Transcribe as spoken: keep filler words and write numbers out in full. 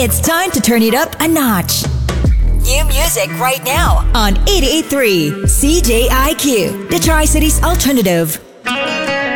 It's time to turn it up a notch. New music right now on eighty-eight point three C J I Q, the Tri-Cities Alternative.